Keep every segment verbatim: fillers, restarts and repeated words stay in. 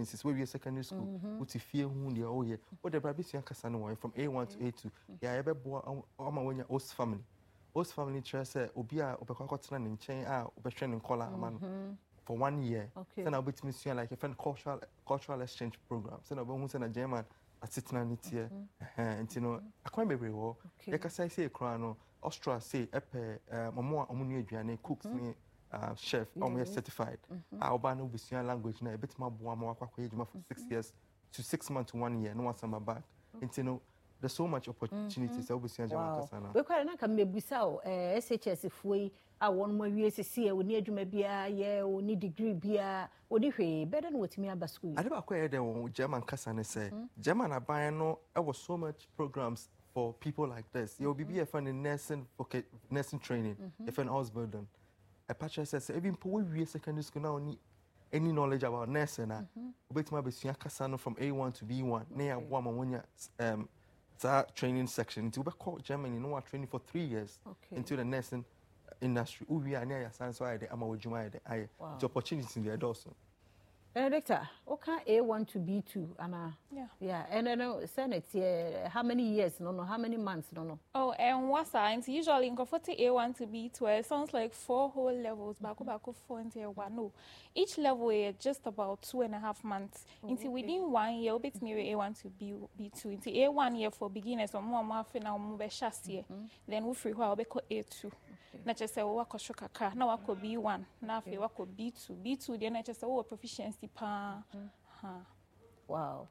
instance, where we are secondary school, what if you who the oh yeah, what the baby see Kasano from A one to A two. Yeah, I ever bought on my when your host family. Host family trust say Obia Obekotan in chain out, Obetrain and collar man for one year. Okay. Then I'll be to miss like a friend cultural cultural exchange program. So I'll be send a German at sitting on it here. And you know, I can't be very well. Like I say, Crono, Austria say, Epe, Mamma, Omunia, Gianni, cooks me. Uh, chef, I'm yeah. certified. I'll ban Obusian language now. A bit more more for six years to six months to one year. No one's on my back. And you know, there's so much opportunities. Obusian Wow. We quite not can be busao. S H S if we I want more years to see. We need to maybe yeah. We need degree bia. We need way better than what me about school. I never quite there when German Kasane say German are buying no. I was so much programs for people like this. You will be a fan in nursing, okay, nursing training. If an Osborne. A patch says, even we secondary school now need any knowledge about nursing. Wait, my best Kasano from A one to B one. Near one when you um that training section to be called Germany. You know what training for three years into the nursing industry. We are near science. Why the Amawajuma the the opportunities in the also. Director, okay, A one to B two, Anna. Yeah. Yeah, and I know Senate, yeah, how many years? No, no, how many months? No, no. Oh, and what science? Usually in forty A one to B two, it sounds like four whole levels. Baku baku four into one. No, each level is just about two and a half months. Oh, into okay. Within one year, bit me A one to B B two. Into A one year for beginners, or more more for now more chassis. Then we free while we call A two. Na just say we ko shokaka na we ko B one na afi we ko B two B two then na just say we proficiency pa ha wow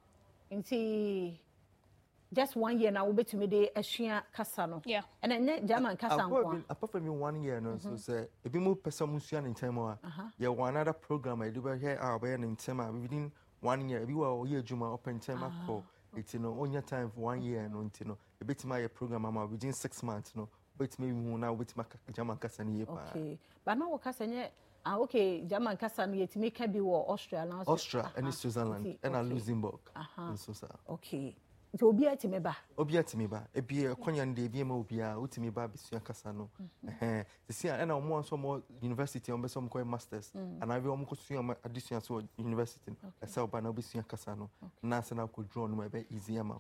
inti just one year now we betumi de asua kasa no yeah and then German kasa nko apart from one year no so say ebi mo person mo sua in time a yeah one other program I do be here our be in time within one year ebi wa year juma open time call it you know on your time for one year no you know e betimi a program ama within six months no wait me now wait my German kasa ni okay but now kasa nye ah okay German kasa no yet make be war Austria now Austria and Switzerland and Luxembourg and so so okay so obi atime ba obi atime ba e bi konya nde bi ma obi a utime ba besua kasa no eh se sia and omo so mo university on be some ko masters and I be omo ko sua addition so university e say oba na besua kasa no na se na ko draw no be easy ama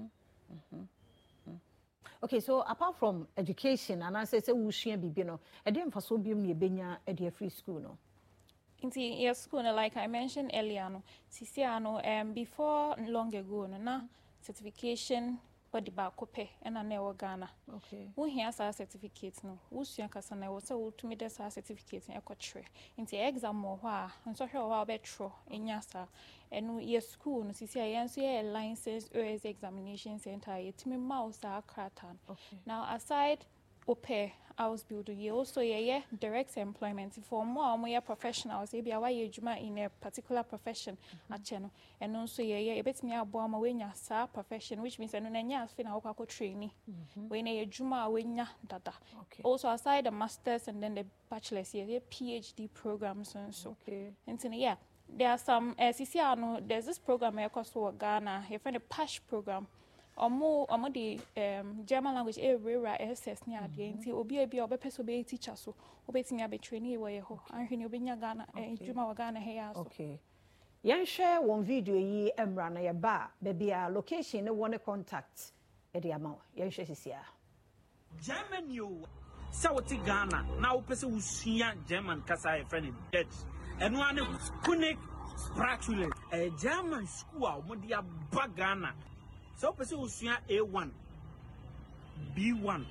okay, so apart from education, and I say say we share bibi no, e dey mfaso biom ne benya e dey free school no. Inti your school no, like I mentioned earlier no, sisi ano um before long ago no na certification body ba kope and na e Ghana. Okay. Who here sa certificate no, who sua kasa na wo say wo tumi de sa certificate e kotre. Inti exam mo ho a, nso hwe wo betro enya sa. And your school no sisi ayan so your license or as examination center yetimi mouse akratan. Okay. Now aside ope house builder you also yeah direct employment for more more professionals e bia why adwuma in a particular profession acheno and also yeah yeah betimi abo ma wenya sa profession which means eno na nya afi na wo training we na adwuma wenya dada. Also aside the masters and then the bachelor's yeah PhD programs and so okay and so yeah there are some uh, C C R no there's this program here called Ghana he find a PASH program omo omo the um German language e rera S S ni ade nti obi e bia obepeso be teacher so obetimi abe trainee wo ye ho anhwe ni obenya Ghana eh djuma wa Ghana he ya so okay yan share one video yi emra na ye ba be bia location ne one contact e de ama yan share sisia German you Sauti Ghana now person who sua German kasa e friend Dutch eno ane kunik spratulate a German school mo dia ba Ghana so person who sua A one B one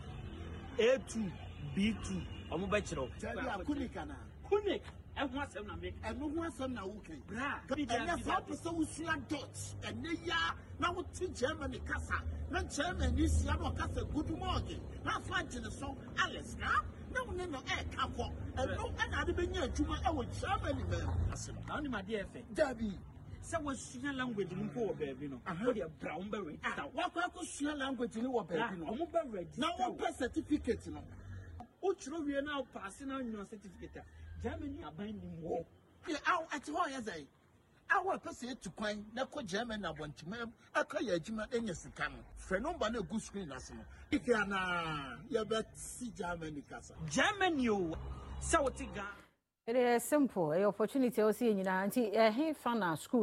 A two B two omo ba kiro kunik ana kunik e ho asem na make e no ho asem na wo kan bra and so person who sua Dutch and ya na wo ti German kasa na German ni sia no kasa good morning na fight the song Alice ka na wo no e ka ko e no e na de benya adwuma e wo German be asem na ni ma de efe dabi se wo sua language ni ko wo baby no wo de brown be register wa kwa ko sua language ni wo baby no omo be register na wo be certificate no o chiro wie na pass na nyo certificate Germany aban ni mo yeah aw at ho ya say awa pese etu kwan na ko German na bontima aka ya adwuma enya sika no fre number na go screen ase no ikya na ya bet si Germany kasa Germany o Sauti Ghana it is simple a opportunity o si nyina anti eh he fa na school